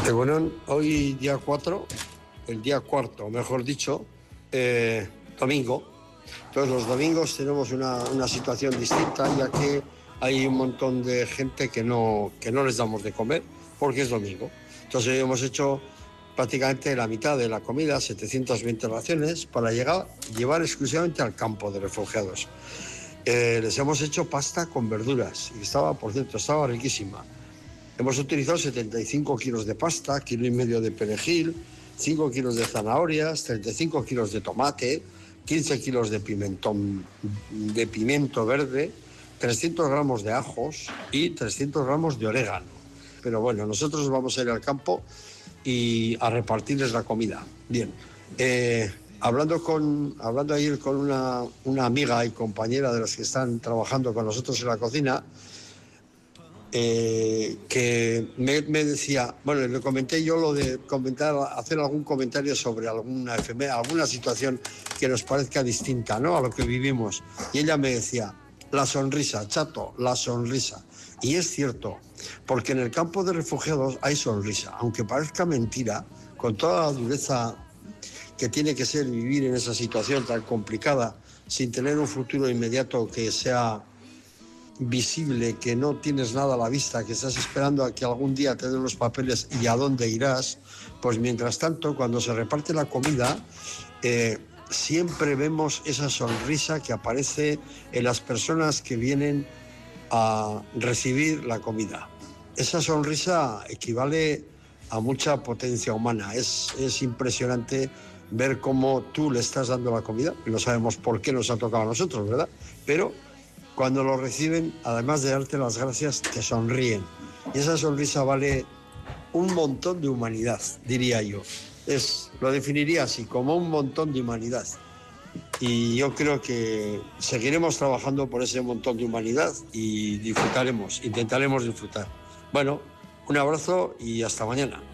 Bueno, hoy día 4, el día cuarto, mejor dicho, domingo. Entonces los domingos tenemos una situación distinta, ya que hay un montón de gente que no les damos de comer porque es domingo. Entonces hoy hemos hecho prácticamente la mitad de la comida, 720 raciones, para llevar exclusivamente al campo de refugiados. Les hemos hecho pasta con verduras y por cierto, estaba riquísima. Hemos utilizado 75 kilos de pasta, 1,5 kilos de perejil, 5 kilos de zanahorias, 35 kilos de tomate, 15 kilos de pimiento verde, 300 gramos de ajos y 300 gramos de orégano. Pero bueno, nosotros vamos a ir al campo y a repartirles la comida. Bien, hablando ayer con una amiga y compañera de las que están trabajando con nosotros en la cocina, que me decía, bueno, le comenté yo lo de hacer algún comentario sobre alguna situación que nos parezca distinta, ¿no?, a lo que vivimos. Y ella me decía, la sonrisa, chato, la sonrisa. Y es cierto, porque en el campo de refugiados hay sonrisa, aunque parezca mentira, con toda la dureza que tiene que ser vivir en esa situación tan complicada, sin tener un futuro inmediato que sea visible, que no tienes nada a la vista, que estás esperando a que algún día te den los papeles y a dónde irás. Pues mientras tanto, cuando se reparte la comida, siempre vemos esa sonrisa que aparece en las personas que vienen a recibir la comida. Esa sonrisa equivale a mucha potencia humana. Es impresionante ver cómo tú le estás dando la comida, y no sabemos por qué nos ha tocado a nosotros, ¿verdad? Pero cuando lo reciben, además de darte las gracias, te sonríen. Y esa sonrisa vale un montón de humanidad, diría yo. Lo definiría así, como un montón de humanidad. Y yo creo que seguiremos trabajando por ese montón de humanidad y intentaremos disfrutar. Bueno, un abrazo y hasta mañana.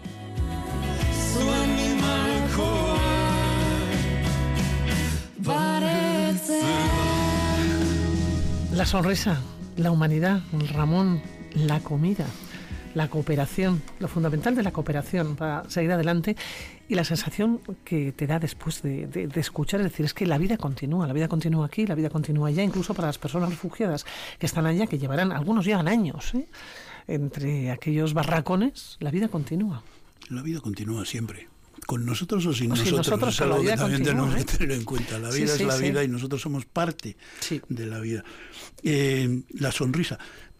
La sonrisa, la humanidad, Ramón, la comida, la cooperación, lo fundamental de la cooperación para seguir adelante, y la sensación que te da después de escuchar, es decir, es que la vida continúa aquí, la vida continúa allá, incluso para las personas refugiadas que están allá, que algunos llevan años, entre aquellos barracones, la vida continúa. La vida continúa siempre. Con nosotros o sin nosotros, es algo que también tenemos que tener en cuenta. La vida es la vida y nosotros somos parte de la vida. La sonrisa,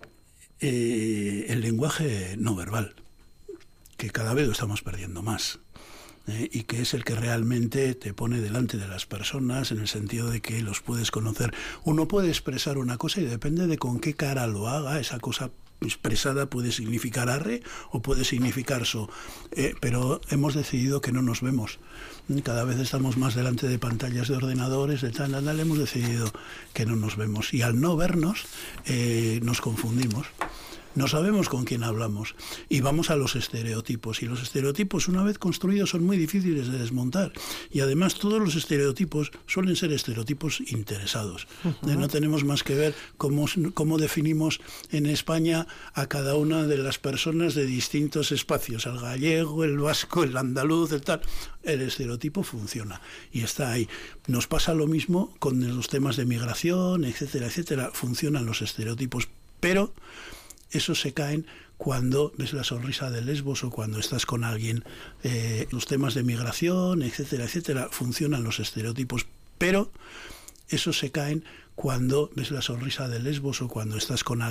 el lenguaje no verbal, que cada vez lo estamos perdiendo más, y que es el que realmente te pone delante de las personas, en el sentido de que los puedes conocer. Uno puede expresar una cosa y depende de con qué cara lo haga, esa cosa expresada puede significar arre o puede significar pero hemos decidido que no nos vemos. Cada vez estamos más delante de pantallas de ordenadores, de tal, hemos decidido que no nos vemos. Y al no vernos, nos confundimos. No sabemos con quién hablamos y vamos a los estereotipos, y los estereotipos, una vez construidos, son muy difíciles de desmontar, y además todos los estereotipos suelen ser estereotipos interesados. No tenemos más que ver cómo definimos en España a cada una de las personas de distintos espacios, al gallego, el vasco, el andaluz, el tal. El estereotipo funciona y está ahí. Nos pasa lo mismo con los temas de migración, etcétera, etcétera. Funcionan los estereotipos, pero esos se caen cuando ves la sonrisa de Lesbos o cuando estás con alguien. Los temas de migración, etcétera, etcétera, funcionan los estereotipos, pero esos se caen cuando ves la sonrisa de Lesbos o cuando estás con alguien.